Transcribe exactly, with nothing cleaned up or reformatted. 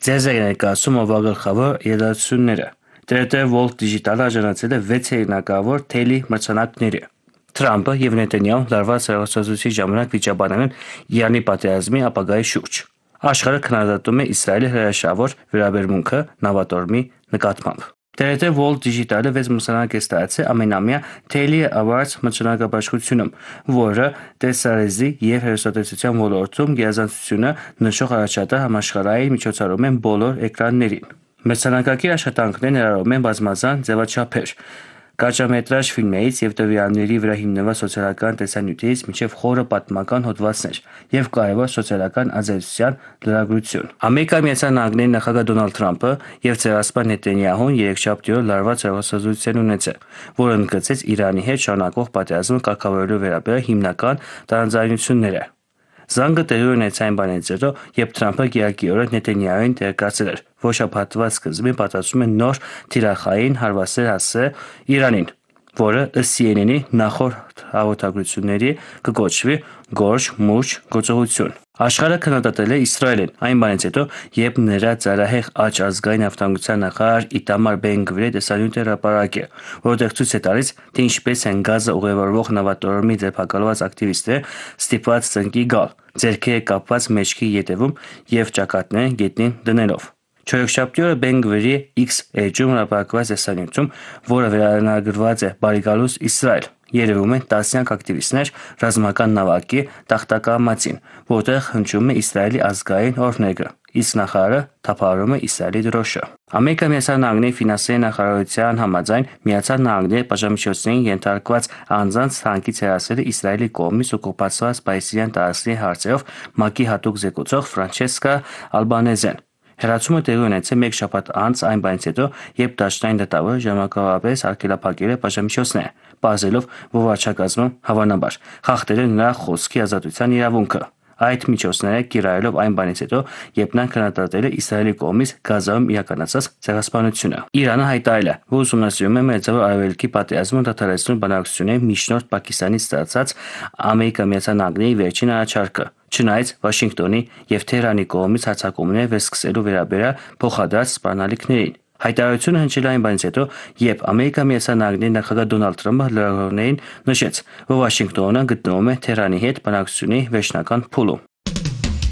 Ձեզ է ներկայացում ովագլխավոր իրադարձությունները։ T R T World Digital-ը արժանացել է վեց հեղինակավոր թելի մրցանակների։ Թրամփը եւ Նեթանյահուն լարված հեռուստացույցի ժամանակ վիճաբանել են Իրանի պատերազմի ապագայի շուրջ։ Աշխարհը քննադատում է Իսրայելի հրաշավոր վերաբերմունքը նավատորմի նկատմամբ։ T R T World Digital-ը վեց մրցանակ է ստացել ամենամյա Telly Awards մրցանակաբաշխությունում, որը տեսարեզի եւ հեռուստատեսության ոլորտում գերազանցությունը նշող առաջատար համաշխարհային միջոցառում են բոլոր էկրաններին։ Մրցանակակիր աշխատանքները ներառում են բազմազան ձևաչափեր՝ կարճամետրաժ ֆիլմերից եւ տվյալների վրա հիմնված սոցիալական տեսանյութերից մինչեւ խորը պատմական հոդվածներ եւ կարևոր սոցիալական ազդեցության լրագրություն։ Ամերիկայի Միացյալ Նահանգների նախագահ Դոնալդ Թրամփը եւ ցեղասպան Նեթանյահուն երեքշաբթի օր լարված հեռուստացույց ունեցել, որը ընդգծեց Իրանի հետ շարունակվող պատերազմը կարգավորելու վերաբերյալ հիմնական տարաձայնությունները։ Զանգը տեղի ունեցավ այն բանից հետո, երբ Թրամփը գերակիորեն Նեթանյահուին տեղեկացրել էր, որ շաբաթվա սկզբին պատրաստվում է նոր թիրախային հարվածներ հասցնել Իրանին, որը ըստ C N N-ի նախորդ հաղորդագրությունների կկոչվի «Գորշ մուրճ գործողություն»։ Աշխարհը քննադատել է Իսրայելին այն բանից հետո, երբ նրա ծայրահեղ աջ ազգային անվտանգության նախարար Իտամար Բեն Գվիրի տեսանյութը հրապարակել, որտեղ ցույց է տալիս, թե ինչպես են Գազա ուղևորվող նավատորմի ձերբակալված ակտիվիստները ստիպված ծնկի գալ, ձեռքերը կապված մեջքի ետևում եւ ճակատները գետնին դնելով։ Չորեքշաբթի օրը Բեն Գվիրի X էջում հրապարակված տեսանյութում, որը վերանագրված է «Բարի գալուս Իսրայել», երևում են տասնյակ ակտիվիստներ ռազմական նավակի տախտակամածին, որտեղ հնչում է Իսրայելի ազգային օրհնեգը, իսկ նախարարը թափահարում է Իսրայելի դրոշը։ Ամերիկայի Միացյալ Նահանգների ֆինանսների նախարարության համաձայն Միացյալ Նահանգների պատժամիջոցներին ենթարկված անձանց թանկից հեռացել է Իսրայելի կողմից օկուպացված պալեստինյան տարածքների հարցերով ՄԱԿ-ի հատուկ զեկուցող Ֆրանչեսկա Ալբանեզեն։ Հեռացումը տեղի ունեցել մեկ շաբաթ անց այն բանից հետո, երբ դաշնային դատավորը ժամանակավորապես արգելափակել է պատժամիջոցները, պարզելով, որ վարչակազմը, հավանաբար, խախտել է նրա խոսքի ազատության իրավունքը։ Այդ միջոցները կիրառելով այն բանից հետո, երբ նա քննադատել է Իսրայելի կողմից Գազայում իրականացված ցեղասպանությունը։ Իրանը հայտարարել է, որ ուսումնասիրում է Մերձավոր Արևելքի պատերազմը դադարեցնելու բանակցությունների միջնորդ Պակիստանից ստացած Ամերիկայի Միացյալ Նահանգների վերջին առաջարկը, չնայած Վաշինգտոնի եւ Թեհրանի կողմից հարձակումներ վերսկսելու վերաբերյալ փոխադրած սպառնալիքներին։ Հայտարարությունը հնչել է այն բանից հետո, երբ Ամերիկայի Միացյալ Նահանգների նախագահ Դոնալդ Թրամփը լրագրողներին նշեց, որ Վաշինգտոնը գտնվում է Թեհրանի հետ բանակցությունների վերջնական փուլում։